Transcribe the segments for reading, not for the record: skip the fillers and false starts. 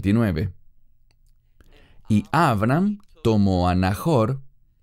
29. Y Abram tomó a Nahor,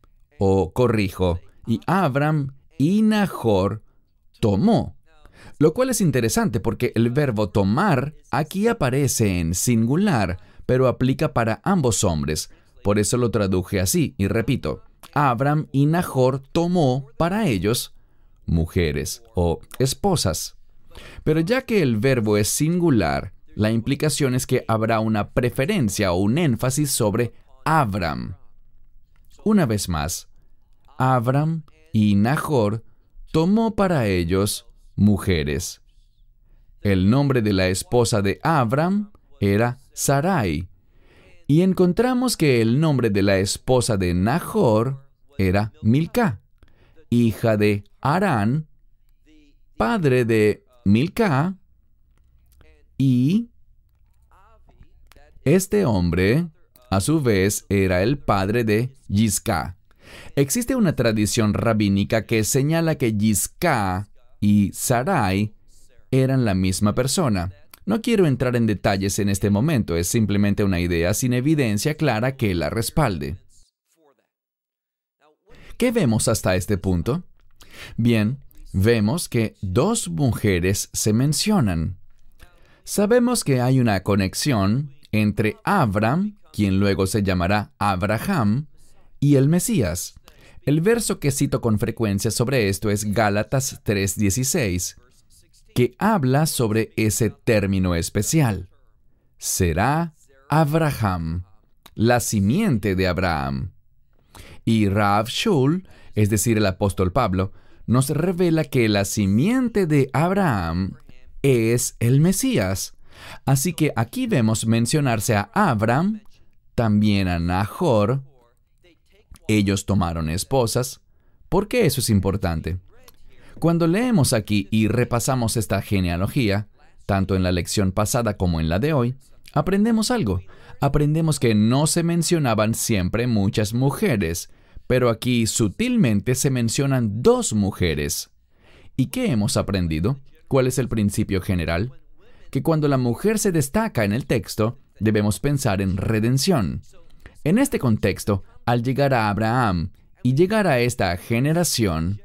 y Abram y Nahor tomó. Lo cual es interesante porque el verbo tomar aquí aparece en singular, pero aplica para ambos hombres. Por eso lo traduje así, y repito, Abram y Nahor tomó para ellos mujeres o esposas. Pero ya que el verbo es singular, la implicación es que habrá una preferencia o un énfasis sobre Abram. Una vez más, Abram y Nahor tomó para ellos mujeres. El nombre de la esposa de Abram era Sarai, y encontramos que el nombre de la esposa de Nahor era Milca, hija de Harán, padre de Milca, y este hombre, a su vez, era el padre de Yisca. Existe una tradición rabínica que señala que Yisca y Sarai eran la misma persona. No quiero entrar en detalles en este momento, es simplemente una idea sin evidencia clara que la respalde. ¿Qué vemos hasta este punto? Bien, vemos que dos mujeres se mencionan. Sabemos que hay una conexión entre Abram, quien luego se llamará Abraham, y el Mesías. El verso que cito con frecuencia sobre esto es Gálatas 3:16, que habla sobre ese término especial. Será Abraham, la simiente de Abraham. Y Rav Shul, es decir, el apóstol Pablo, nos revela que la simiente de Abraham es el Mesías. Así que aquí vemos mencionarse a Abram, también a Nahor. Ellos tomaron esposas. ¿Por qué eso es importante? Cuando leemos aquí y repasamos esta genealogía, tanto en la lección pasada como en la de hoy, aprendemos algo. Aprendemos que no se mencionaban siempre muchas mujeres, pero aquí sutilmente se mencionan dos mujeres. ¿Y qué hemos aprendido? ¿Cuál es el principio general? Que cuando la mujer se destaca en el texto, debemos pensar en redención. En este contexto, al llegar a Abraham y llegar a esta generación,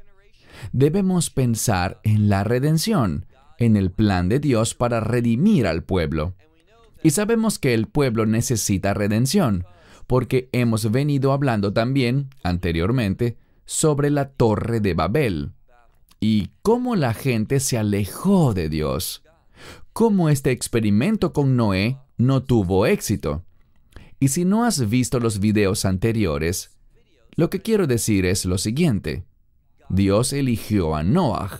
debemos pensar en la redención, en el plan de Dios para redimir al pueblo. Y sabemos que el pueblo necesita redención, porque hemos venido hablando también, anteriormente, sobre la Torre de Babel, y cómo la gente se alejó de Dios, cómo este experimento con Noé no tuvo éxito. Y si no has visto los videos anteriores, lo que quiero decir es lo siguiente. Dios eligió a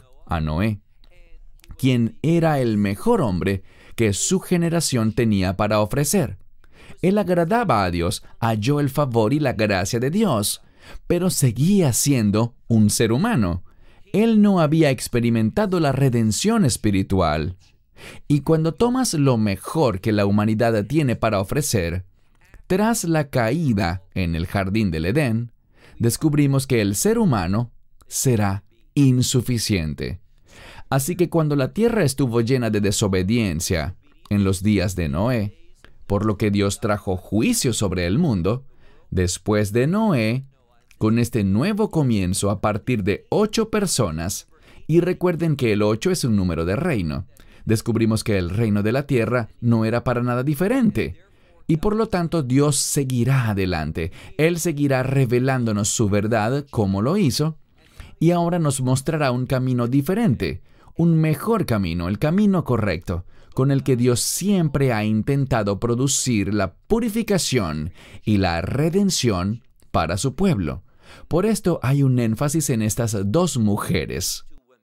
Noé, quien era el mejor hombre que su generación tenía para ofrecer. Él agradaba a Dios, halló el favor y la gracia de Dios, pero seguía siendo un ser humano. Él no había experimentado la redención espiritual. Y cuando tomas lo mejor que la humanidad tiene para ofrecer, tras la caída en el jardín del Edén, descubrimos que el ser humano será insuficiente. Así que cuando la tierra estuvo llena de desobediencia en los días de Noé, por lo que Dios trajo juicio sobre el mundo, después de Noé, con este nuevo comienzo a partir de 8 personas, y recuerden que el 8 es un número de reino, descubrimos que el reino de la tierra no era para nada diferente. Y por lo tanto Dios seguirá adelante. Él seguirá revelándonos su verdad como lo hizo, y ahora nos mostrará un camino diferente, un mejor camino, el camino correcto, con el que Dios siempre ha intentado producir la purificación y la redención para su pueblo. Por esto hay un énfasis en estas dos mujeres.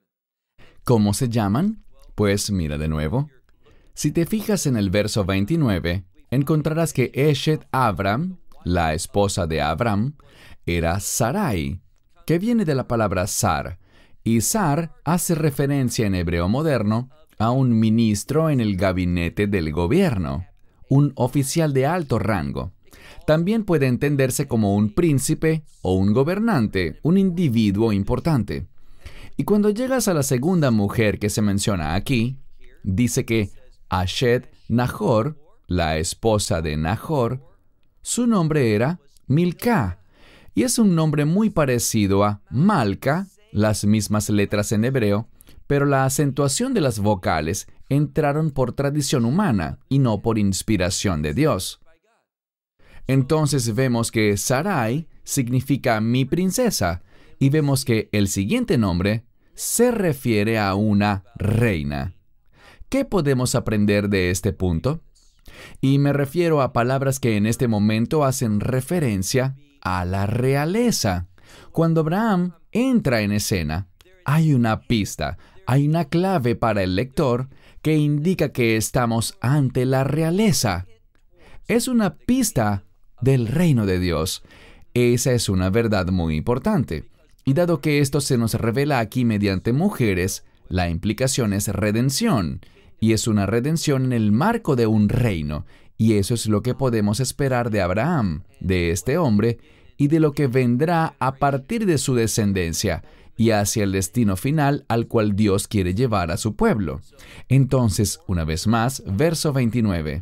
¿Cómo se llaman? Pues mira de nuevo. Si te fijas en el verso 29, encontrarás que Eshet Abram, la esposa de Abram, era Sarai, que viene de la palabra Sar, y Sar hace referencia en hebreo moderno a un ministro en el gabinete del gobierno, un oficial de alto rango. También puede entenderse como un príncipe o un gobernante, un individuo importante. Y cuando llegas a la segunda mujer que se menciona aquí, dice que Ashet Nahor, la esposa de Nahor, su nombre era Milcá, y es un nombre muy parecido a Malca, las mismas letras en hebreo, pero la acentuación de las vocales entraron por tradición humana y no por inspiración de Dios. Entonces vemos que Sarai significa mi princesa, y vemos que el siguiente nombre se refiere a una reina. ¿Qué podemos aprender de este punto? Y me refiero a palabras que en este momento hacen referencia a la realeza. Cuando Abraham entra en escena, hay una pista, hay una clave para el lector que indica que estamos ante la realeza. Es una pista del reino de Dios. Esa es una verdad muy importante. Y dado que esto se nos revela aquí mediante mujeres, la implicación es redención. Y es una redención en el marco de un reino. Y eso es lo que podemos esperar de Abraham, de este hombre, y de lo que vendrá a partir de su descendencia, y hacia el destino final al cual Dios quiere llevar a su pueblo. Entonces, una vez más, verso 29.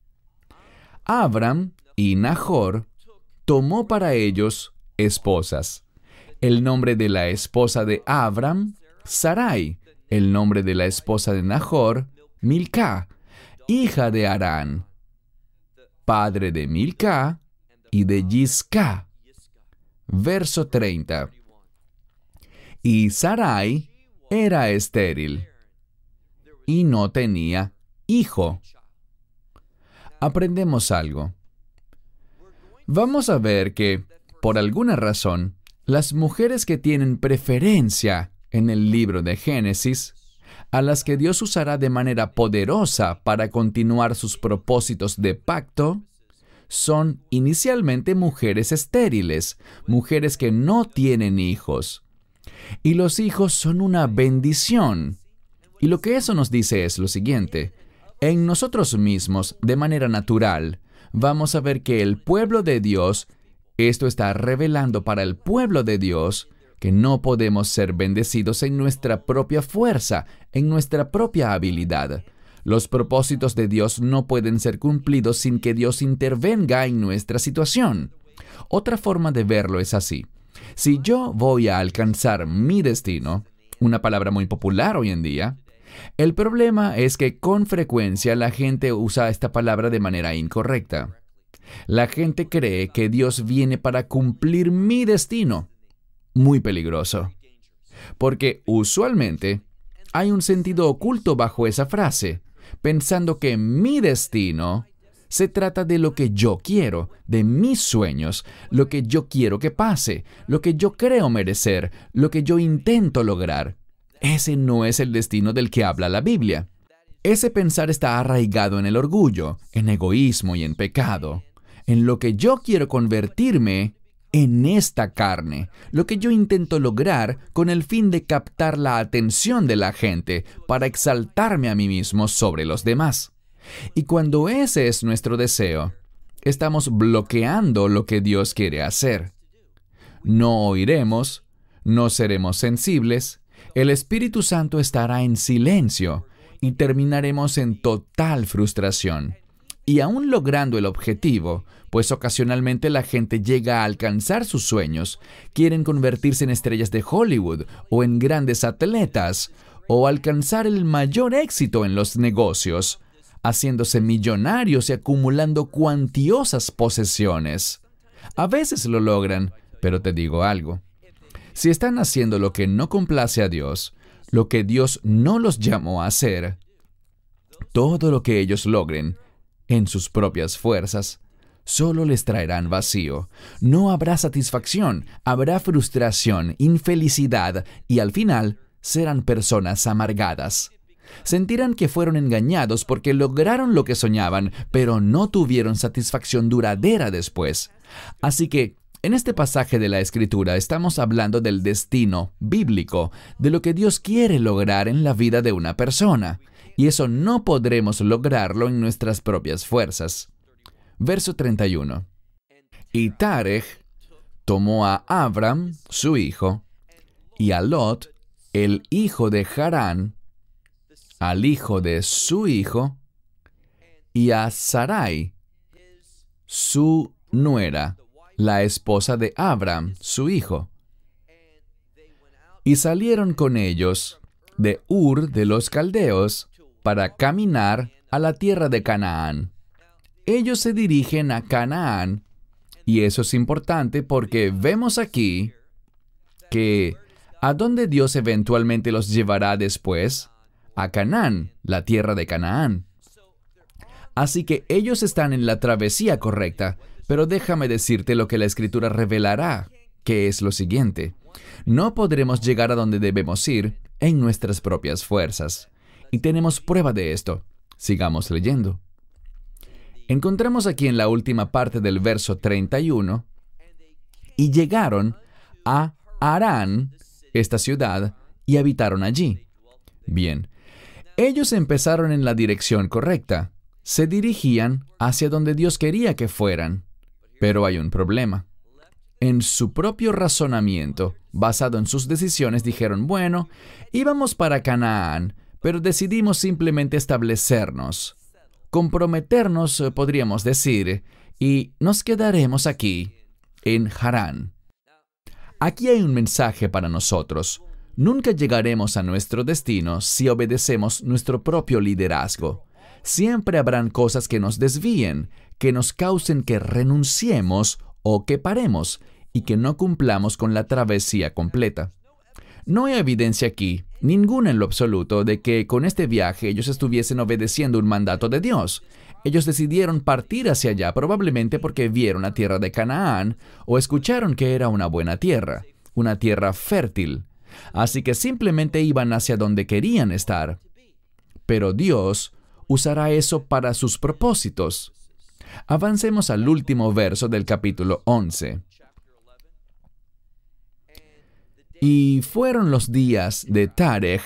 Abram y Nahor tomó para ellos esposas. El nombre de la esposa de Abram, Sarai. El nombre de la esposa de Nahor, Milcá, hija de Harán, padre de Milcá y de Yiscá. Verso 30. Y Sarai era estéril y no tenía hijo. Aprendemos algo. Vamos a ver que, por alguna razón, las mujeres que tienen preferencia en el libro de Génesis, a las que Dios usará de manera poderosa para continuar sus propósitos de pacto, son inicialmente mujeres estériles, mujeres que no tienen hijos. Y los hijos son una bendición. Y lo que eso nos dice es lo siguiente: en nosotros mismos, de manera natural, vamos a ver que el pueblo de Dios, esto está revelando para el pueblo de Dios, que no podemos ser bendecidos en nuestra propia fuerza, en nuestra propia habilidad. Los propósitos de Dios no pueden ser cumplidos sin que Dios intervenga en nuestra situación. Otra forma de verlo es así. Si yo voy a alcanzar mi destino, una palabra muy popular hoy en día, el problema es que con frecuencia la gente usa esta palabra de manera incorrecta. La gente cree que Dios viene para cumplir mi destino. Muy peligroso. Porque usualmente hay un sentido oculto bajo esa frase, pensando que mi destino se trata de lo que yo quiero, de mis sueños, lo que yo quiero que pase, lo que yo creo merecer, lo que yo intento lograr. Ese no es el destino del que habla la Biblia. Ese pensar está arraigado en el orgullo, en egoísmo y en pecado, en lo que yo quiero convertirme en esta carne, lo que yo intento lograr con el fin de captar la atención de la gente para exaltarme a mí mismo sobre los demás. Y cuando ese es nuestro deseo, estamos bloqueando lo que Dios quiere hacer. No oiremos, no seremos sensibles, el Espíritu Santo estará en silencio y terminaremos en total frustración. Y aún logrando el objetivo, pues ocasionalmente la gente llega a alcanzar sus sueños, quieren convertirse en estrellas de Hollywood o en grandes atletas, o alcanzar el mayor éxito en los negocios, haciéndose millonarios y acumulando cuantiosas posesiones. A veces lo logran, pero te digo algo. Si están haciendo lo que no complace a Dios, lo que Dios no los llamó a hacer, todo lo que ellos logren en sus propias fuerzas, solo les traerán vacío. No habrá satisfacción, habrá frustración, infelicidad y al final serán personas amargadas. Sentirán que fueron engañados porque lograron lo que soñaban, pero no tuvieron satisfacción duradera después. Así que, en este pasaje de la Escritura estamos hablando del destino bíblico, de lo que Dios quiere lograr en la vida de una persona. Y eso no podremos lograrlo en nuestras propias fuerzas. Verso 31. Y Tareh tomó a Abram, su hijo, y a Lot, el hijo de Harán, al hijo de su hijo, y a Sarai, su nuera, la esposa de Abram, su hijo. Y salieron con ellos de Ur de los Caldeos para caminar a la tierra de Canaán. Ellos se dirigen a Canaán, y eso es importante porque vemos aquí que ¿a dónde Dios eventualmente los llevará después? A Canaán, la tierra de Canaán. Así que ellos están en la travesía correcta, pero déjame decirte lo que la Escritura revelará, que es lo siguiente. No podremos llegar a donde debemos ir en nuestras propias fuerzas. Y tenemos prueba de esto. Sigamos leyendo. Encontramos aquí en la última parte del verso 31, y llegaron a Harán, esta ciudad, y habitaron allí. Bien, ellos empezaron en la dirección correcta. Se dirigían hacia donde Dios quería que fueran. Pero hay un problema. En su propio razonamiento, basado en sus decisiones, dijeron, bueno, íbamos para Canaán, pero decidimos simplemente establecernos, comprometernos, podríamos decir, y nos quedaremos aquí, en Harán. Aquí hay un mensaje para nosotros. Nunca llegaremos a nuestro destino si obedecemos nuestro propio liderazgo. Siempre habrán cosas que nos desvíen, que nos causen que renunciemos o que paremos y que no cumplamos con la travesía completa. No hay evidencia aquí, ninguna en lo absoluto, de que con este viaje ellos estuviesen obedeciendo un mandato de Dios. Ellos decidieron partir hacia allá probablemente porque vieron la tierra de Canaán o escucharon que era una buena tierra, una tierra fértil. Así que simplemente iban hacia donde querían estar. Pero Dios usará eso para sus propósitos. Avancemos al último verso del capítulo 11. Y fueron los días de Tarej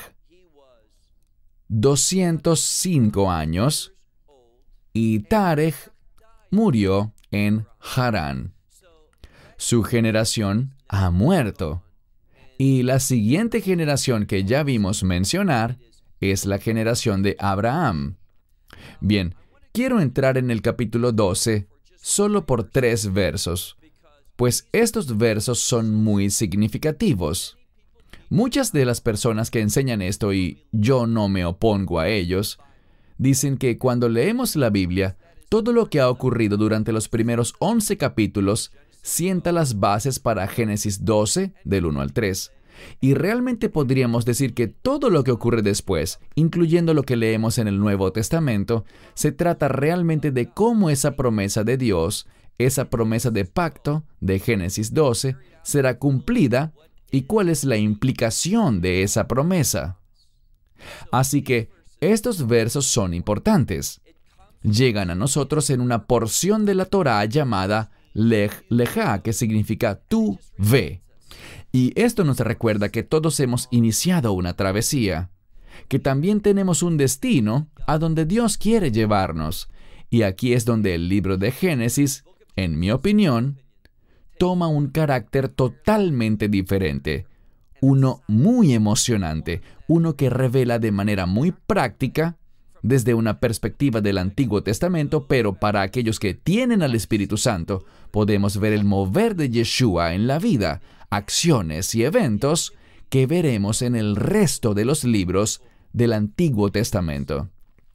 205 años, y Tarej murió en Harán. Su generación ha muerto. Y la siguiente generación que ya vimos mencionar es la generación de Abraham. Bien, quiero entrar en el capítulo 12 solo por 3 versos, pues estos versos son muy significativos. Muchas de las personas que enseñan esto, y yo no me opongo a ellos, dicen que cuando leemos la Biblia, todo lo que ha ocurrido durante los primeros 11 capítulos sienta las bases para Génesis 12, del 1 al 3. Y realmente podríamos decir que todo lo que ocurre después, incluyendo lo que leemos en el Nuevo Testamento, se trata realmente de cómo esa promesa de Dios, esa promesa de pacto de Génesis 12, será cumplida y cuál es la implicación de esa promesa. Así que estos versos son importantes. Llegan a nosotros en una porción de la Torá llamada Lej Lejá, que significa tú ve. Y esto nos recuerda que todos hemos iniciado una travesía, que también tenemos un destino a donde Dios quiere llevarnos. Y aquí es donde el libro de Génesis, en mi opinión, toma un carácter totalmente diferente. Uno muy emocionante, uno que revela de manera muy práctica, desde una perspectiva del Antiguo Testamento, pero para aquellos que tienen al Espíritu Santo, podemos ver el mover de Yeshua en la vida, acciones y eventos que veremos en el resto de los libros del Antiguo Testamento.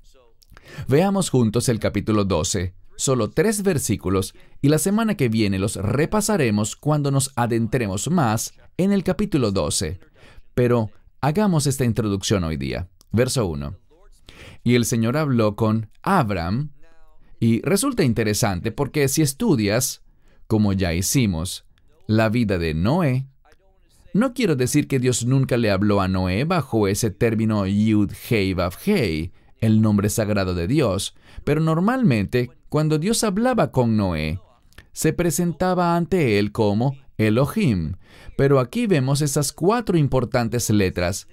Veamos juntos el capítulo 12, solo 3 versículos, y la semana que viene los repasaremos cuando nos adentremos más en el capítulo 12. Pero hagamos esta introducción hoy día. Verso 1. Y el Señor habló con Abram, y resulta interesante porque si estudias, como ya hicimos, la vida de Noé, no quiero decir que Dios nunca le habló a Noé bajo ese término Yud-Hei-Vav-Hei, el nombre sagrado de Dios, pero normalmente, cuando Dios hablaba con Noé, se presentaba ante él como Elohim, pero aquí vemos esas 4 importantes letras,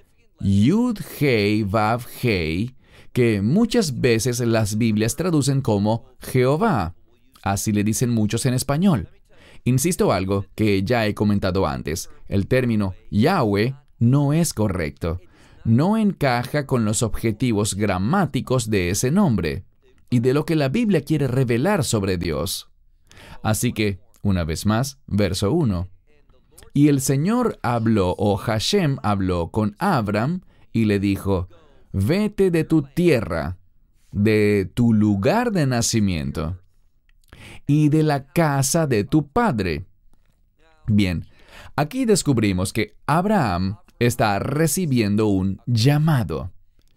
Yud-Hei-Vav-Hei, que muchas veces las Biblias traducen como Jehová. Así le dicen muchos en español. Insisto algo que ya he comentado antes. El término Yahweh no es correcto. No encaja con los objetivos gramáticos de ese nombre. y de lo que la Biblia quiere revelar sobre Dios. Así que, una vez más, verso 1. Y el Señor habló, o Hashem habló con Abram y le dijo, vete de tu tierra, de tu lugar de nacimiento y de la casa de tu padre. Bien, aquí descubrimos que Abraham está recibiendo un llamado.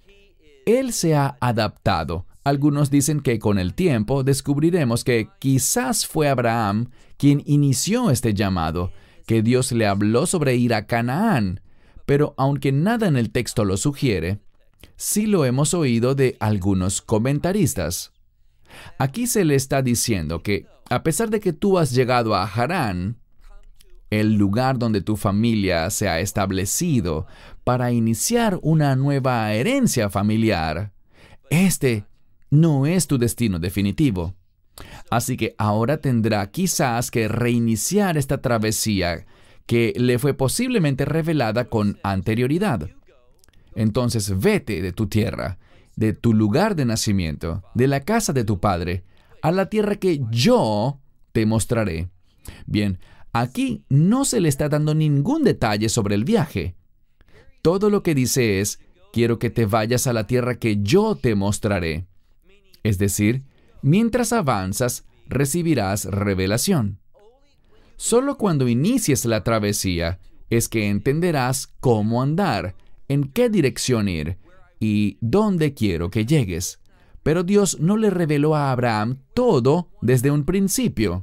Él se ha adaptado. Algunos dicen que con el tiempo descubriremos que quizás fue Abraham quien inició este llamado, que Dios le habló sobre ir a Canaán, pero aunque nada en el texto lo sugiere, sí lo hemos oído de algunos comentaristas. Aquí se le está diciendo que, a pesar de que tú has llegado a Harán, el lugar donde tu familia se ha establecido para iniciar una nueva herencia familiar, este no es tu destino definitivo. Así que ahora tendrá quizás que reiniciar esta travesía que le fue posiblemente revelada con anterioridad. Entonces vete de tu tierra, de tu lugar de nacimiento, de la casa de tu padre, a la tierra que yo te mostraré. Bien, aquí no se le está dando ningún detalle sobre el viaje. Todo lo que dice es, quiero que te vayas a la tierra que yo te mostraré. Es decir, mientras avanzas, recibirás revelación. Solo cuando inicies la travesía es que entenderás cómo andar, en qué dirección ir y dónde quiero que llegues. Pero Dios no le reveló a Abraham todo desde un principio.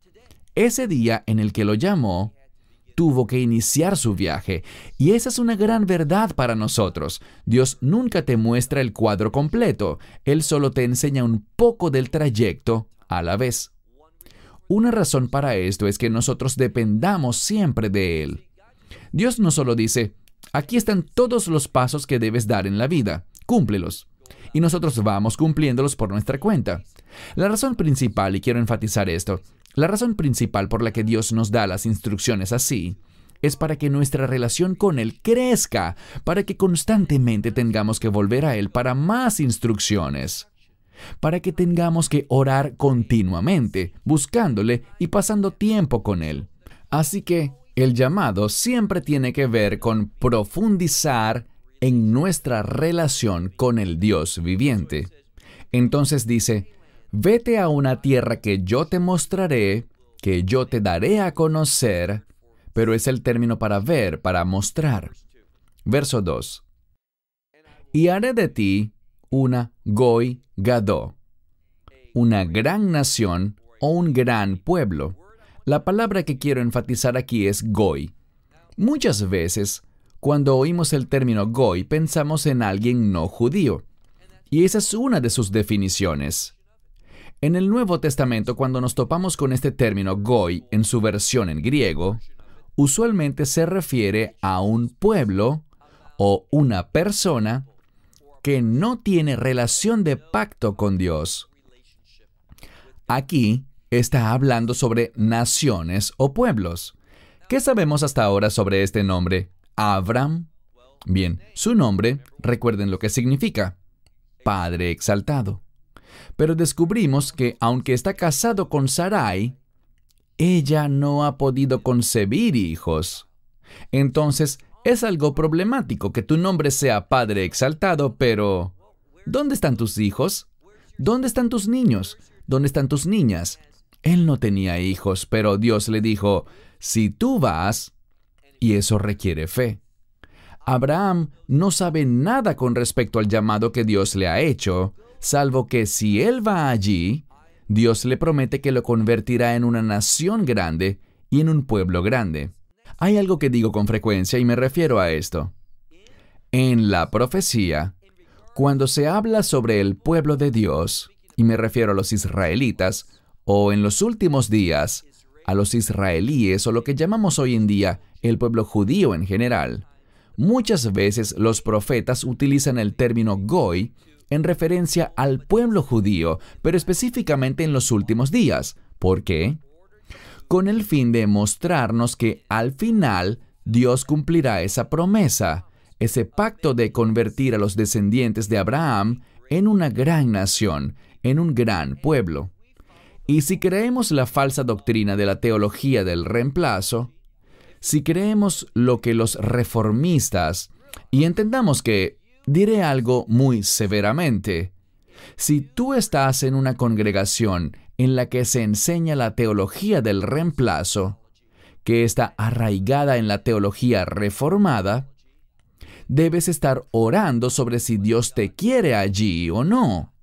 Ese día en el que lo llamó, tuvo que iniciar su viaje. Y esa es una gran verdad para nosotros. Dios nunca te muestra el cuadro completo. Él solo te enseña un poco del trayecto a la vez. Una razón para esto es que nosotros dependamos siempre de Él. Dios no solo dice, aquí están todos los pasos que debes dar en la vida, cúmplelos. Y nosotros vamos cumpliéndolos por nuestra cuenta. La razón principal, y quiero enfatizar esto, la razón principal por la que Dios nos da las instrucciones así, es para que nuestra relación con Él crezca, para que constantemente tengamos que volver a Él para más instrucciones, para que tengamos que orar continuamente, buscándole y pasando tiempo con Él. Así que el llamado siempre tiene que ver con profundizar en nuestra relación con el Dios viviente. Entonces dice, vete a una tierra que yo te mostraré, que yo te daré a conocer, pero es el término para ver, para mostrar. Verso 2. Y haré de ti una Goy Gadó, una gran nación o un gran pueblo. La palabra que quiero enfatizar aquí es Goy. Muchas veces, cuando oímos el término Goy, pensamos en alguien no judío. Y esa es una de sus definiciones. En el Nuevo Testamento, cuando nos topamos con este término Goy en su versión en griego, usualmente se refiere a un pueblo o una persona que no tiene relación de pacto con Dios. Aquí está hablando sobre naciones o pueblos. ¿Qué sabemos hasta ahora sobre este nombre? Abram. Bien, su nombre, recuerden lo que significa, Padre exaltado. Pero descubrimos que, aunque está casado con Sarai, ella no ha podido concebir hijos. Entonces, es algo problemático que tu nombre sea Padre exaltado, pero ¿dónde están tus hijos? ¿Dónde están tus niños? ¿Dónde están tus niñas? Él no tenía hijos, pero Dios le dijo, si tú vas, y eso requiere fe. Abraham no sabe nada con respecto al llamado que Dios le ha hecho, salvo que si él va allí, Dios le promete que lo convertirá en una nación grande y en un pueblo grande. Hay algo que digo con frecuencia y me refiero a esto. En la profecía, cuando se habla sobre el pueblo de Dios, y me refiero a los israelitas, o en los últimos días, a los israelíes o lo que llamamos hoy en día el pueblo judío en general, muchas veces los profetas utilizan el término Goy en referencia al pueblo judío, pero específicamente en los últimos días. ¿Por qué? Con el fin de mostrarnos que al final Dios cumplirá esa promesa, ese pacto de convertir a los descendientes de Abraham en una gran nación, en un gran pueblo. Y si creemos la falsa doctrina de la teología del reemplazo, si creemos lo que los reformistas, y entendamos que diré algo muy severamente, si tú estás en una congregación en la que se enseña la teología del reemplazo, que está arraigada en la teología reformada, debes estar orando sobre si Dios te quiere allí o no.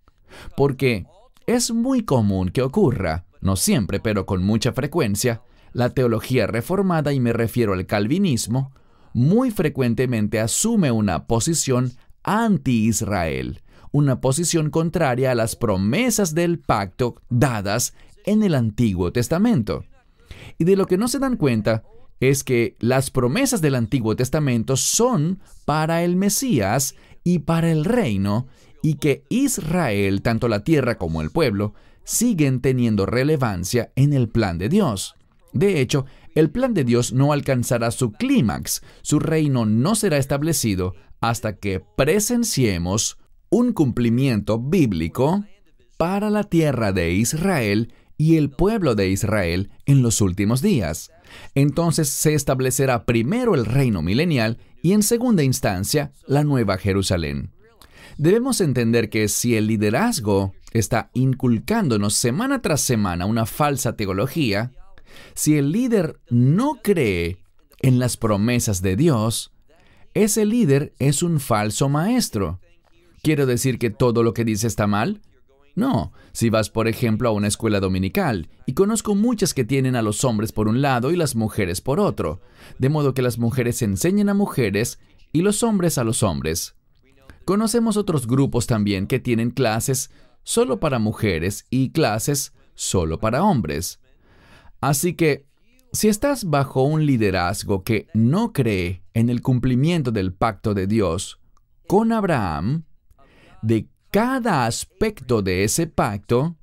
Porque es muy común que ocurra, no siempre, pero con mucha frecuencia, la teología reformada, y me refiero al calvinismo, muy frecuentemente asume una posición anti-Israel, una posición contraria a las promesas del pacto dadas en el Antiguo Testamento. Y de lo que no se dan cuenta es que las promesas del Antiguo Testamento son para el Mesías y para el reino, y que Israel, tanto la tierra como el pueblo, siguen teniendo relevancia en el plan de Dios. De hecho, el plan de Dios no alcanzará su clímax, su reino no será establecido hasta que presenciemos un cumplimiento bíblico para la tierra de Israel y el pueblo de Israel en los últimos días. Entonces se establecerá primero el reino milenial y en segunda instancia la Nueva Jerusalén. Debemos entender que si el liderazgo está inculcándonos semana tras semana una falsa teología, si el líder no cree en las promesas de Dios, ese líder es un falso maestro. ¿Quiero decir que todo lo que dice está mal? No. Si vas, por ejemplo, a una escuela dominical, y conozco muchas que tienen a los hombres por un lado y las mujeres por otro, de modo que las mujeres enseñan a mujeres y los hombres a los hombres. Conocemos otros grupos también que tienen clases solo para mujeres y clases solo para hombres. Así que, si estás bajo un liderazgo que no cree en el cumplimiento del pacto de Dios con Abraham, de cada aspecto de ese pacto,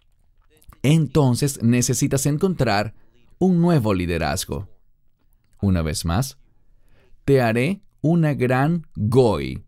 entonces necesitas encontrar un nuevo liderazgo. Una vez más, te haré una gran Goy.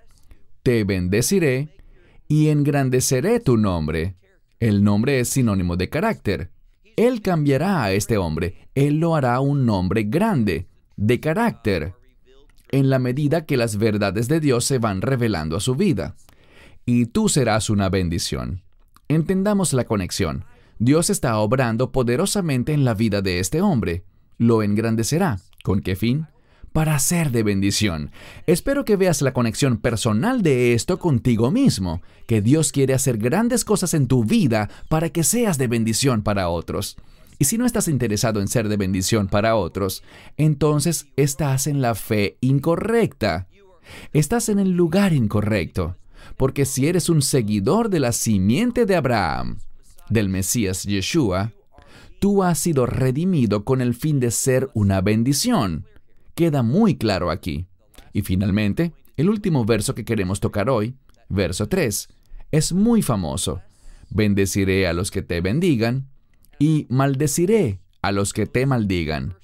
Te bendeciré y engrandeceré tu nombre. El nombre es sinónimo de carácter. Él cambiará a este hombre. Él lo hará un hombre grande, de carácter, en la medida que las verdades de Dios se van revelando a su vida. Y tú serás una bendición. Entendamos la conexión. Dios está obrando poderosamente en la vida de este hombre. Lo engrandecerá. ¿Con qué fin? Para ser de bendición. Espero que veas la conexión personal de esto contigo mismo, que Dios quiere hacer grandes cosas en tu vida para que seas de bendición para otros. Y si no estás interesado en ser de bendición para otros, entonces estás en la fe incorrecta. Estás en el lugar incorrecto. Porque si eres un seguidor de la simiente de Abraham, del Mesías Yeshua, tú has sido redimido con el fin de ser una bendición. Queda muy claro aquí. Y finalmente, el último verso que queremos tocar hoy, verso 3, es muy famoso. Bendeciré a los que te bendigan y maldeciré a los que te maldigan.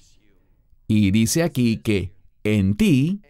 Y dice aquí que en ti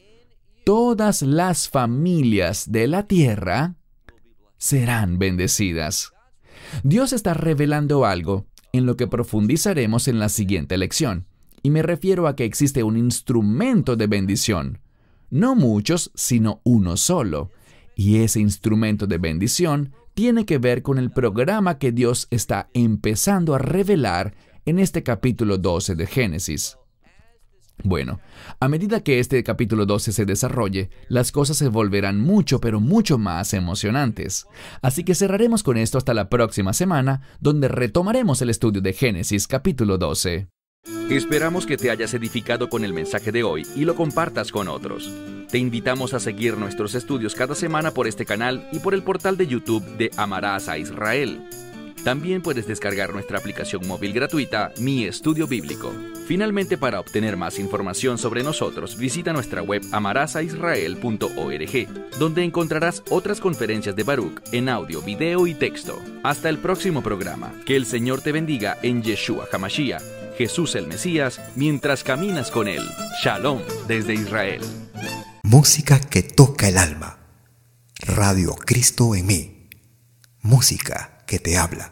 todas las familias de la tierra serán bendecidas. Dios está revelando algo en lo que profundizaremos en la siguiente lección. Y me refiero a que existe un instrumento de bendición. No muchos, sino uno solo. Y ese instrumento de bendición tiene que ver con el programa que Dios está empezando a revelar en este capítulo 12 de Génesis. Bueno, a medida que este capítulo 12 se desarrolle, las cosas se volverán mucho, pero mucho más emocionantes. Así que cerraremos con esto hasta la próxima semana, donde retomaremos el estudio de Génesis capítulo 12. Esperamos que te hayas edificado con el mensaje de hoy y lo compartas con otros. Te invitamos a seguir nuestros estudios cada semana por este canal y por el portal de YouTube de Amarás a Israel. También puedes descargar nuestra aplicación móvil gratuita, Mi Estudio Bíblico. Finalmente, para obtener más información sobre nosotros, visita nuestra web amarasaisrael.org, donde encontrarás otras conferencias de Baruch en audio, video y texto. Hasta el próximo programa. Que el Señor te bendiga en Yeshua HaMashiach, Jesús el Mesías, mientras caminas con Él. Shalom desde Israel. Música que toca el alma. Radio Cristo en mí. música que te habla.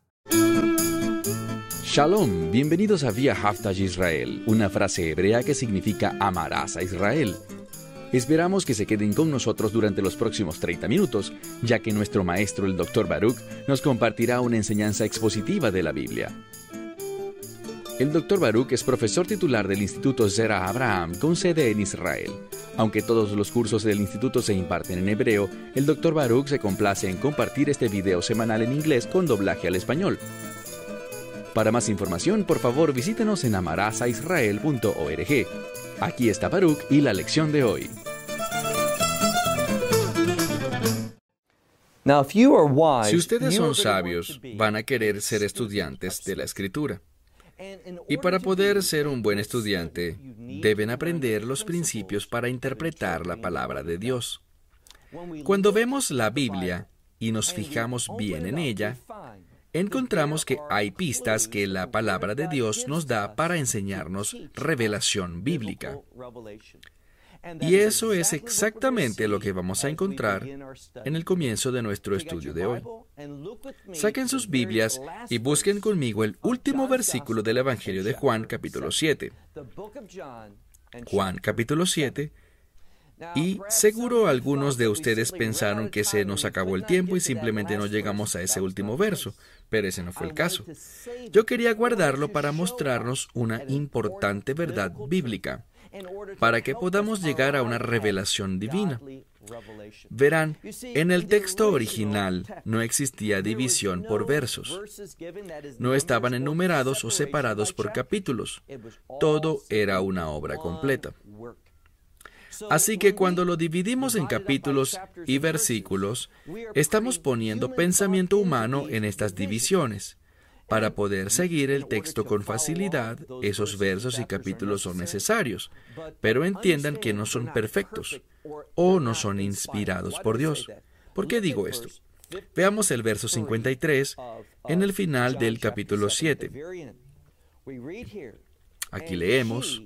Shalom, bienvenidos a Vía Haftaj Israel, una frase hebrea que significa amarás a Israel. Esperamos que se queden con nosotros durante los próximos 30 minutos, ya que nuestro maestro, el Dr. Baruch, nos compartirá una enseñanza expositiva de la Biblia. El Dr. Baruch es profesor titular del Instituto Zera Abraham, con sede en Israel. Aunque todos los cursos del instituto se imparten en hebreo, el Dr. Baruch se complace en compartir este video semanal en inglés con doblaje al español. Para más información, por favor, visítenos en amarazaisrael.org. Aquí está Baruch y la lección de hoy. Si ustedes son sabios, van a querer ser estudiantes de la Escritura. Y para poder ser un buen estudiante, deben aprender los principios para interpretar la palabra de Dios. Cuando vemos la Biblia y nos fijamos bien en ella, encontramos que hay pistas que la palabra de Dios nos da para enseñarnos revelación bíblica. Y eso es exactamente lo que vamos a encontrar en el comienzo de nuestro estudio de hoy. Saquen sus Biblias y busquen conmigo el último versículo del Evangelio de Juan, capítulo 7. Juan, capítulo 7. Y seguro algunos de ustedes pensaron que se nos acabó el tiempo y simplemente no llegamos a ese último verso, pero ese no fue el caso. Yo quería guardarlo para mostrarnos una importante verdad bíblica, para que podamos llegar a una revelación divina. Verán, en el texto original no existía división por versos. No estaban enumerados o separados por capítulos. Todo era una obra completa. Así que cuando lo dividimos en capítulos y versículos, estamos poniendo pensamiento humano en estas divisiones. Para poder seguir el texto con facilidad, esos versos y capítulos son necesarios, pero entiendan que no son perfectos o no son inspirados por Dios. ¿Por qué digo esto? Veamos el verso 53 en el final del capítulo 7. Aquí leemos: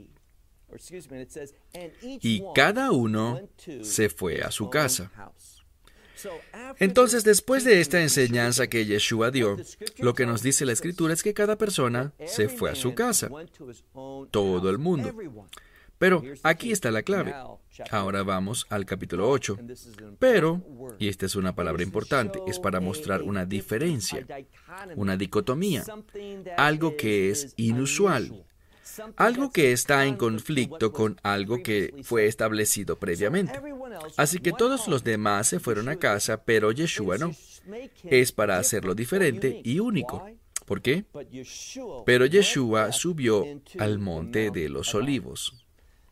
y cada uno se fue a su casa. Entonces, después de esta enseñanza que Yeshua dio, lo que nos dice la Escritura es que cada persona se fue a su casa. Todo el mundo. Pero aquí está la clave. Ahora vamos al capítulo 8. Pero, y esta es una palabra importante, es para mostrar una diferencia, una dicotomía, algo que es inusual. Algo que está en conflicto con algo que fue establecido previamente. Así que todos los demás se fueron a casa, pero Yeshua no. Es para hacerlo diferente y único. ¿Por qué? Pero Yeshua subió al Monte de los Olivos.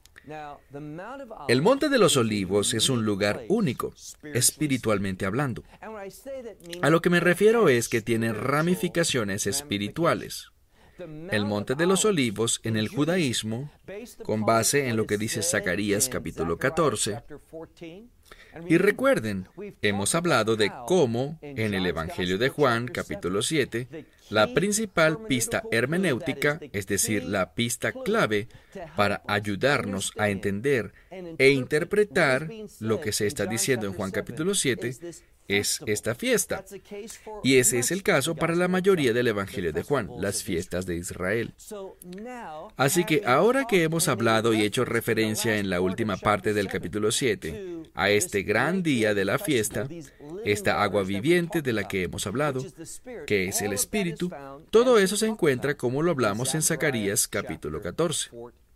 El Monte de los Olivos es un lugar único, espiritualmente hablando. A lo que me refiero es que tiene ramificaciones espirituales. El Monte de los Olivos en el judaísmo, con base en lo que dice Zacarías capítulo 14. Y recuerden, hemos hablado de cómo en el Evangelio de Juan capítulo 7, la principal pista hermenéutica, es decir, la pista clave para ayudarnos a entender e interpretar lo que se está diciendo en Juan capítulo 7, es esta fiesta. Y ese es el caso para la mayoría del Evangelio de Juan, las fiestas de Israel. Así que ahora que hemos hablado y hecho referencia en la última parte del capítulo 7 a este gran día de la fiesta, esta agua viviente de la que hemos hablado, que es el Espíritu, todo eso se encuentra como lo hablamos en Zacarías capítulo 14.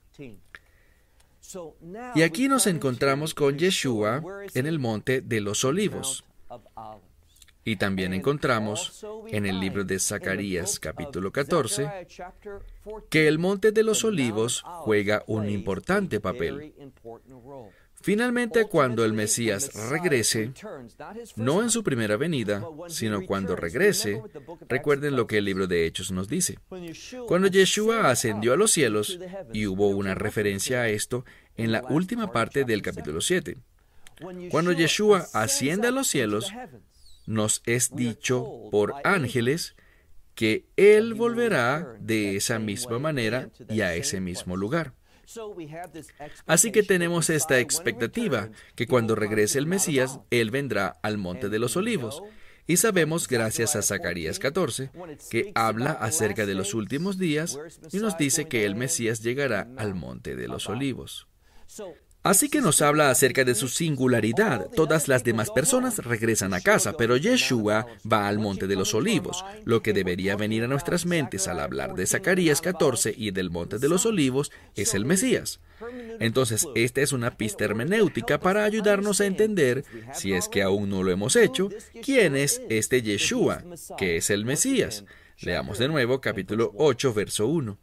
Y aquí nos encontramos con Yeshua en el Monte de los Olivos. Y también encontramos en el libro de Zacarías capítulo 14 que el Monte de los Olivos juega un importante papel. Finalmente, cuando el Mesías regrese, no en su primera venida, sino cuando regrese, recuerden lo que el libro de Hechos nos dice. Cuando Yeshua ascendió a los cielos, y hubo una referencia a esto en la última parte del capítulo 7. Cuando Yeshua asciende a los cielos, nos es dicho por ángeles que Él volverá de esa misma manera y a ese mismo lugar. Así que tenemos esta expectativa, que cuando regrese el Mesías, Él vendrá al Monte de los Olivos. Y sabemos, gracias a Zacarías 14, que habla acerca de los últimos días y nos dice que el Mesías llegará al Monte de los Olivos. Así que nos habla acerca de su singularidad. Todas las demás personas regresan a casa, pero Yeshua va al Monte de los Olivos. Lo que debería venir a nuestras mentes al hablar de Zacarías 14 y del Monte de los Olivos es el Mesías. Entonces, esta es una pista hermenéutica para ayudarnos a entender, si es que aún no lo hemos hecho, quién es este Yeshua, que es el Mesías. Leamos de nuevo capítulo 8, verso 1.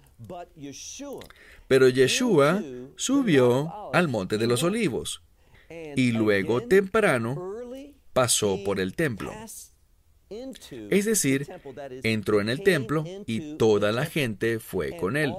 Pero Yeshua subió al Monte de los Olivos y luego temprano pasó por el templo. Es decir, entró en el templo y toda la gente fue con él.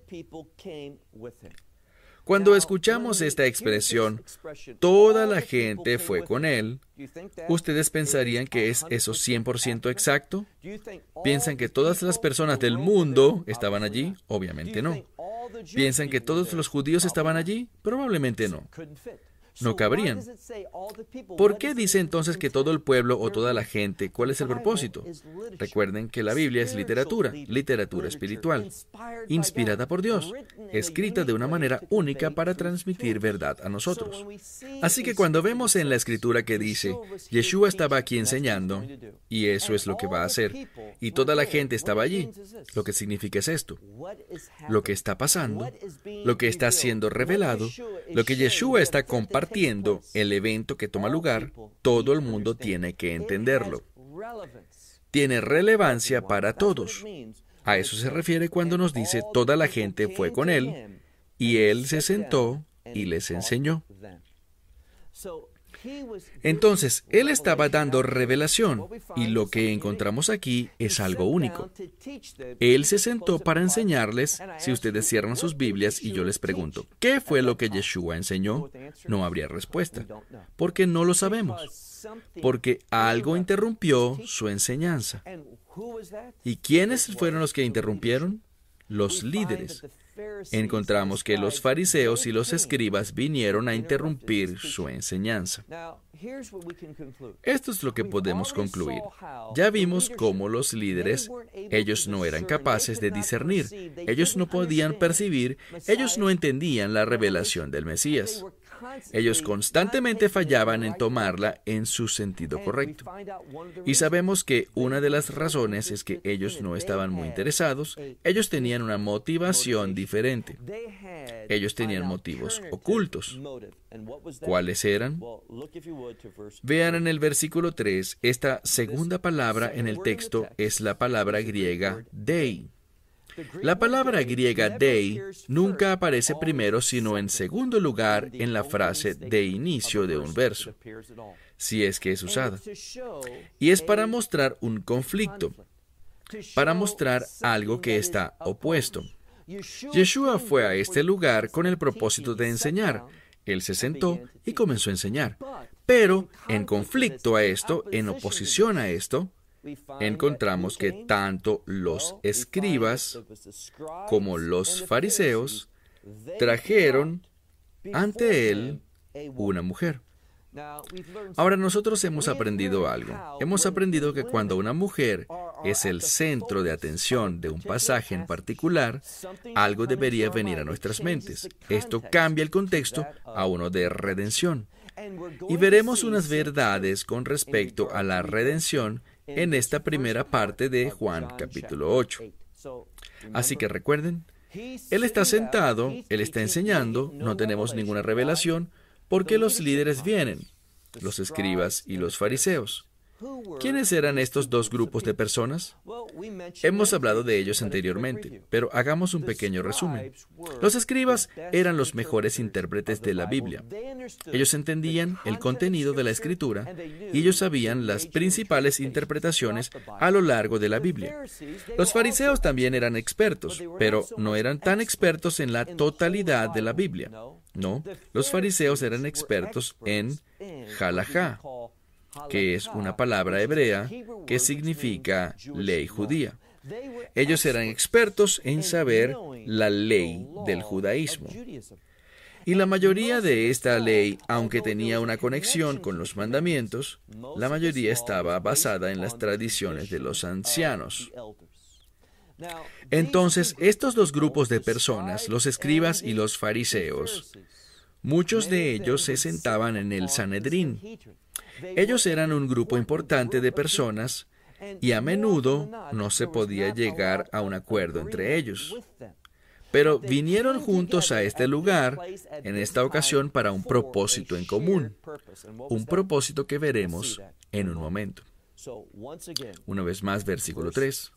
Cuando escuchamos esta expresión, toda la gente fue con él, ¿ustedes pensarían que es eso 100% exacto? ¿Piensan que todas las personas del mundo estaban allí? Obviamente no. ¿Piensan que todos los judíos estaban allí? Probablemente no. No cabrían. ¿Por qué dice entonces que todo el pueblo o toda la gente? ¿Cuál es el propósito? Recuerden que la Biblia es literatura espiritual, inspirada por Dios, escrita de una manera única para transmitir verdad a nosotros. Así que cuando vemos en la Escritura que dice, Yeshua estaba aquí enseñando, y eso es lo que va a hacer, y toda la gente estaba allí, lo que significa es esto. Lo que está pasando, lo que está siendo revelado, lo que Yeshua está compartiendo, el evento que toma lugar, todo el mundo tiene que entenderlo. Tiene relevancia para todos. A eso se refiere cuando nos dice toda la gente fue con él y él se sentó y les enseñó. Entonces, él estaba dando revelación, y lo que encontramos aquí es algo único. Él se sentó para enseñarles. Si ustedes cierran sus Biblias y yo les pregunto, ¿qué fue lo que Yeshua enseñó? No habría respuesta, porque no lo sabemos, porque algo interrumpió su enseñanza. ¿Y quiénes fueron los que interrumpieron? Los líderes. Encontramos que los fariseos y los escribas vinieron a interrumpir su enseñanza. Esto es lo que podemos concluir. Ya vimos cómo los líderes, ellos no eran capaces de discernir, ellos no podían percibir, ellos no entendían la revelación del Mesías. Ellos constantemente fallaban en tomarla en su sentido correcto. Y sabemos que una de las razones es que ellos no estaban muy interesados. Ellos tenían una motivación diferente. Ellos tenían motivos ocultos. ¿Cuáles eran? Vean en el versículo 3, esta segunda palabra en el texto es la palabra griega dei. La palabra griega dei nunca aparece primero sino en segundo lugar en la frase de inicio de un verso, si es que es usada. Y es para mostrar un conflicto, para mostrar algo que está opuesto. Yeshua fue a este lugar con el propósito de enseñar. Él se sentó y comenzó a enseñar. Pero en conflicto a esto, en oposición a esto, encontramos que tanto los escribas como los fariseos trajeron ante él una mujer. Ahora nosotros hemos aprendido algo. Hemos aprendido que cuando una mujer es el centro de atención de un pasaje en particular, algo debería venir a nuestras mentes. Esto cambia el contexto a uno de redención. Y veremos unas verdades con respecto a la redención en esta primera parte de Juan capítulo 8. Así que recuerden, Él está sentado, Él está enseñando, no tenemos ninguna revelación, porque los líderes vienen, los escribas y los fariseos. ¿Quiénes eran estos dos grupos de personas? Hemos hablado de ellos anteriormente, pero hagamos un pequeño resumen. Los escribas eran los mejores intérpretes de la Biblia. Ellos entendían el contenido de la Escritura y ellos sabían las principales interpretaciones a lo largo de la Biblia. Los fariseos también eran expertos, pero no eran tan expertos en la totalidad de la Biblia. No, los fariseos eran expertos en halajá, que es una palabra hebrea que significa ley judía. Ellos eran expertos en saber la ley del judaísmo. Y la mayoría de esta ley, aunque tenía una conexión con los mandamientos, la mayoría estaba basada en las tradiciones de los ancianos. Entonces, estos dos grupos de personas, los escribas y los fariseos, muchos de ellos se sentaban en el Sanedrín. Ellos eran un grupo importante de personas y a menudo no se podía llegar a un acuerdo entre ellos. Pero vinieron juntos a este lugar, en esta ocasión, para un propósito en común, un propósito que veremos en un momento. Una vez más, versículo 3.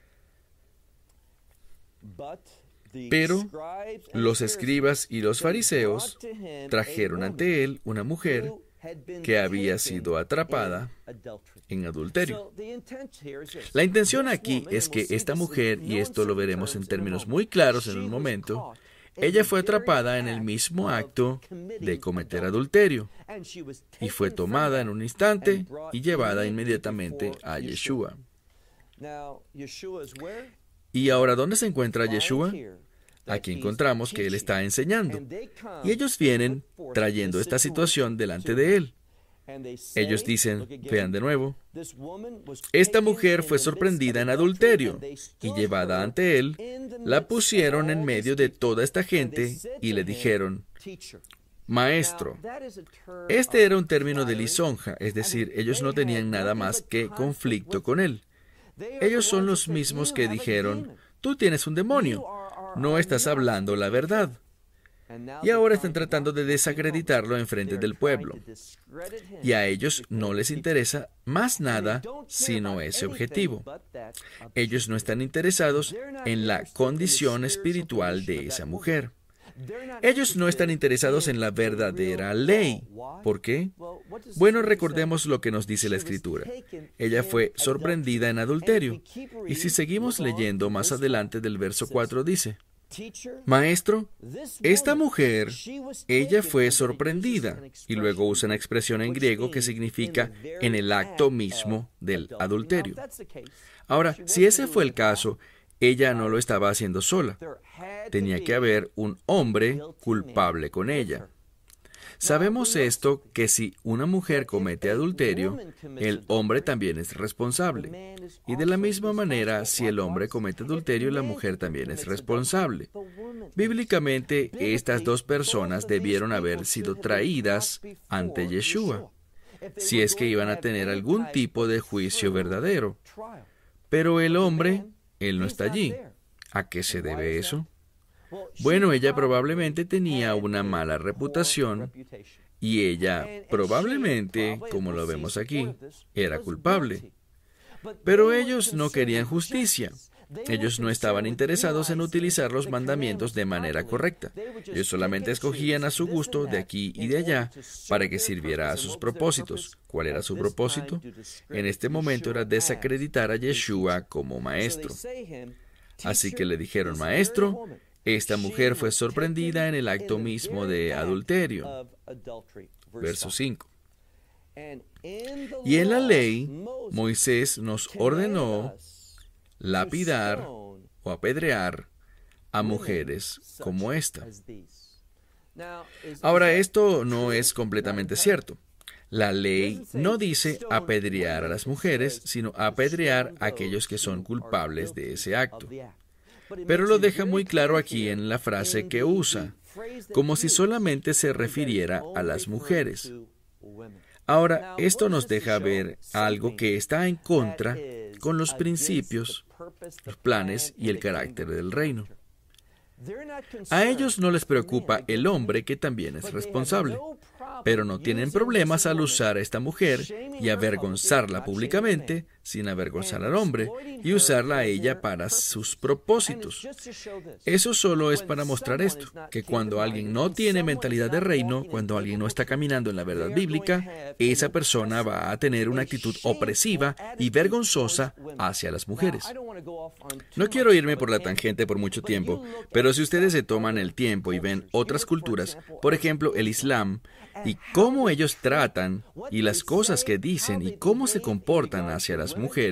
Pero los escribas y los fariseos trajeron ante él una mujer que había sido atrapada en adulterio. La intención aquí es que esta mujer, y esto lo veremos en términos muy claros en un momento, ella fue atrapada en el mismo acto de cometer adulterio y fue tomada en un instante y llevada inmediatamente a Yeshua. ¿Y ahora dónde se encuentra Yeshua? Aquí encontramos que él está enseñando. Y ellos vienen trayendo esta situación delante de él. Ellos dicen, vean de nuevo, esta mujer fue sorprendida en adulterio y llevada ante él, la pusieron en medio de toda esta gente y le dijeron, Maestro. Este era un término de lisonja, es decir, ellos no tenían nada más que conflicto con él. Ellos son los mismos que dijeron, tú tienes un demonio, no estás hablando la verdad. Y ahora están tratando de desacreditarlo en frente del pueblo. Y a ellos no les interesa más nada sino ese objetivo. Ellos no están interesados en la condición espiritual de esa mujer. Ellos no están interesados en la verdadera ley. ¿Por qué? Bueno, recordemos lo que nos dice la Escritura. Ella fue sorprendida en adulterio. Y si seguimos leyendo más adelante del verso 4 dice, Maestro, esta mujer, ella fue sorprendida. Y luego usa una expresión en griego que significa en el acto mismo del adulterio. Ahora, si ese fue el caso, ella no lo estaba haciendo sola. Tenía que haber un hombre culpable con ella. Sabemos esto, que si una mujer comete adulterio, el hombre también es responsable. Y de la misma manera, si el hombre comete adulterio, la mujer también es responsable. Bíblicamente, estas dos personas debieron haber sido traídas ante Yeshua, si es que iban a tener algún tipo de juicio verdadero. Pero el hombre, él no está allí. ¿A qué se debe eso? Bueno, ella probablemente tenía una mala reputación y ella probablemente, como lo vemos aquí, era culpable. Pero ellos no querían justicia. Ellos no estaban interesados en utilizar los mandamientos de manera correcta. Ellos solamente escogían a su gusto de aquí y de allá para que sirviera a sus propósitos. ¿Cuál era su propósito? En este momento era desacreditar a Yeshua como maestro. Así que le dijeron, Maestro, esta mujer fue sorprendida en el acto mismo de adulterio. Verso 5. Y en la ley, Moisés nos ordenó lapidar o apedrear a mujeres como esta. Ahora, esto no es completamente cierto. La ley no dice apedrear a las mujeres, sino apedrear a aquellos que son culpables de ese acto. Pero lo deja muy claro aquí en la frase que usa, como si solamente se refiriera a las mujeres. Ahora, esto nos deja ver algo que está en contra con los principios, los planes y el carácter del reino. A ellos no les preocupa el hombre, que también es responsable, pero no tienen problemas al usar a esta mujer y avergonzarla públicamente, sin avergonzar al hombre, y usarla a ella para sus propósitos. Eso solo es para mostrar esto, que cuando alguien no tiene mentalidad de reino, cuando alguien no está caminando en la verdad bíblica, esa persona va a tener una actitud opresiva y vergonzosa hacia las mujeres. No quiero irme por la tangente por mucho tiempo, pero si ustedes se toman el tiempo y ven otras culturas, por ejemplo el Islam, y cómo ellos tratan y las cosas que dicen y cómo se comportan hacia las mujeres,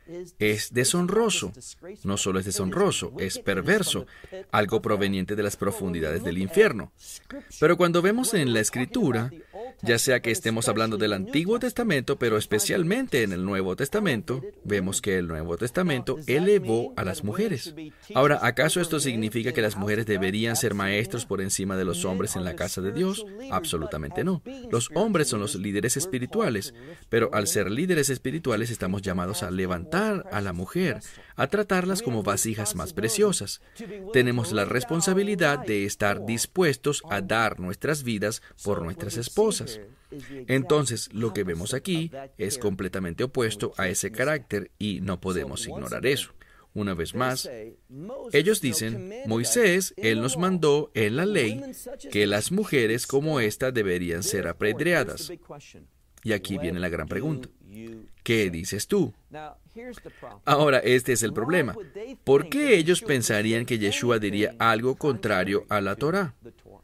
es deshonroso. No solo es deshonroso, es perverso, algo proveniente de las profundidades del infierno. Pero cuando vemos en la Escritura, ya sea que estemos hablando del Antiguo Testamento, pero especialmente en el Nuevo Testamento, vemos que el Nuevo Testamento elevó a las mujeres. Ahora, ¿acaso esto significa que las mujeres deberían ser maestros por encima de los hombres en la casa de Dios? Absolutamente no. Los hombres son los líderes espirituales, pero al ser líderes espirituales estamos llamados a levantar a la mujer, a tratarlas como vasijas más preciosas. Tenemos la responsabilidad de estar dispuestos a dar nuestras vidas por nuestras esposas. Entonces, lo que vemos aquí es completamente opuesto a ese carácter y no podemos ignorar eso. Una vez más, ellos dicen, Moisés, él nos mandó en la ley que las mujeres como esta deberían ser apedreadas. Y aquí viene la gran pregunta. ¿Qué dices tú? Ahora, este es el problema. ¿Por qué ellos pensarían que Yeshua diría algo contrario a la Torá?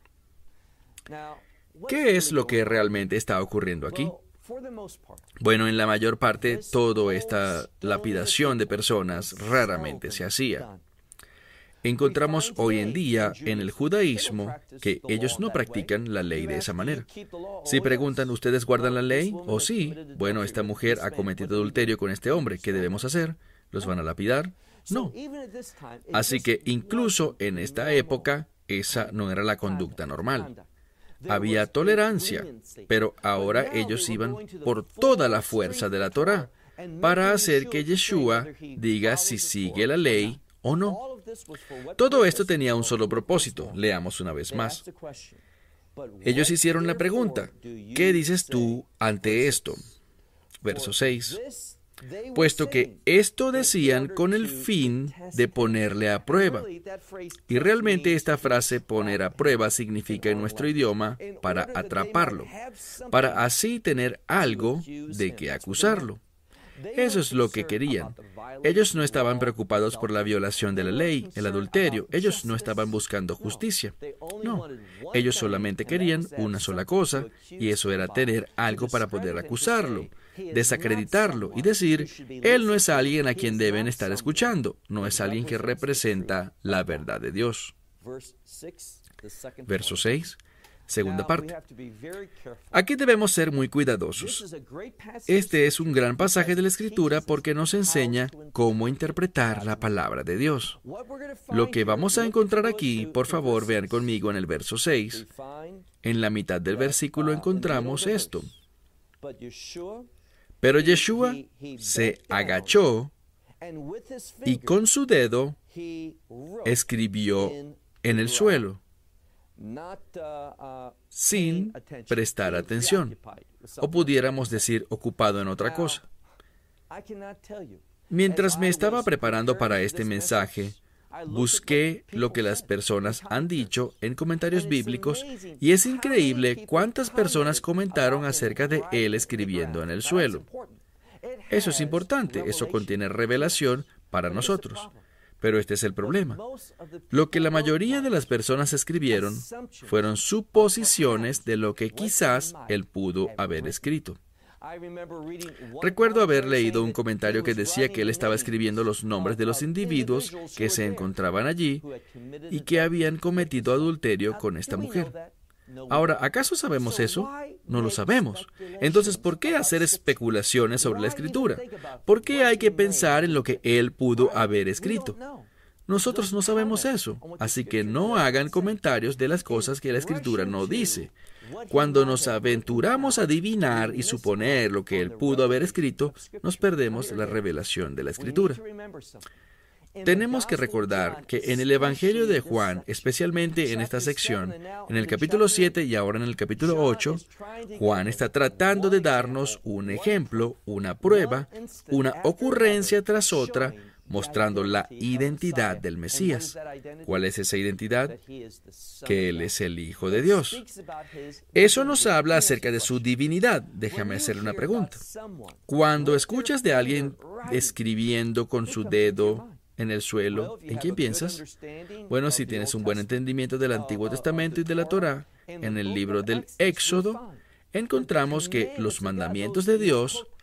¿Qué es lo que realmente está ocurriendo aquí? Bueno, en la mayor parte, toda esta lapidación de personas raramente se hacía. Encontramos hoy en día en el judaísmo que ellos no practican la ley de esa manera. Si preguntan, ¿ustedes guardan la ley? ¿O sí? Bueno, esta mujer ha cometido adulterio con este hombre. ¿Qué debemos hacer? ¿Los van a lapidar? No. Así que incluso en esta época, esa no era la conducta normal. Había tolerancia, pero ahora ellos iban por toda la fuerza de la Torá para hacer que Yeshua diga si sigue la ley o no. Todo esto tenía un solo propósito. Leamos una vez más. Ellos hicieron la pregunta, ¿qué dices tú ante esto? Verso 6. Puesto que esto decían con el fin de ponerle a prueba. Y realmente esta frase poner a prueba significa en nuestro idioma para atraparlo, para así tener algo de que acusarlo. Eso es lo que querían. Ellos no estaban preocupados por la violación de la ley, el adulterio. Ellos no estaban buscando justicia. No, ellos solamente querían una sola cosa, y eso era tener algo para poder acusarlo, desacreditarlo y decir, él no es alguien a quien deben estar escuchando, no es alguien que representa la verdad de Dios. Verso 6. Segunda parte. Aquí debemos ser muy cuidadosos. Este es un gran pasaje de la Escritura porque nos enseña cómo interpretar la palabra de Dios. Lo que vamos a encontrar aquí, por favor, vean conmigo en el verso 6. En la mitad del versículo encontramos esto. Pero Yeshua se agachó y con su dedo escribió en el suelo, sin prestar atención, o pudiéramos decir ocupado en otra cosa. Mientras me estaba preparando para este mensaje, busqué lo que las personas han dicho en comentarios bíblicos y es increíble cuántas personas comentaron acerca de él escribiendo en el suelo. Eso es importante, eso contiene revelación para nosotros. Pero este es el problema. Lo que la mayoría de las personas escribieron fueron suposiciones de lo que quizás él pudo haber escrito. Recuerdo haber leído un comentario que decía que él estaba escribiendo los nombres de los individuos que se encontraban allí y que habían cometido adulterio con esta mujer. Ahora, ¿acaso sabemos eso? No lo sabemos. Entonces, ¿por qué hacer especulaciones sobre la Escritura? ¿Por qué hay que pensar en lo que él pudo haber escrito? Nosotros no sabemos eso, así que no hagan comentarios de las cosas que la Escritura no dice. Cuando nos aventuramos a adivinar y suponer lo que él pudo haber escrito, nos perdemos la revelación de la Escritura. Tenemos que recordar que en el Evangelio de Juan, especialmente en esta sección, en el capítulo 7 y ahora en el capítulo 8, Juan está tratando de darnos un ejemplo, una prueba, una ocurrencia tras otra, mostrando la identidad del Mesías. ¿Cuál es esa identidad? Que Él es el Hijo de Dios. Eso nos habla acerca de su divinidad. Déjame hacerle una pregunta. Cuando escuchas de alguien escribiendo con su dedo en el suelo, ¿en quién piensas? Bueno, si tienes un buen entendimiento del Antiguo Testamento y de la Torá, en el libro del Éxodo, encontramos que los mandamientos de Dios